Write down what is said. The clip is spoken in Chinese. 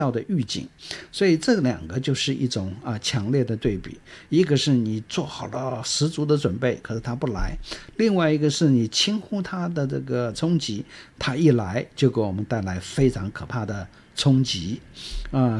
到的预警。所以这两个就是一种强烈的对比，一个是你做好了十足的准备，可是他不来；另外一个是你轻忽他的这个冲击，他一来就给我们带来非常可怕的冲击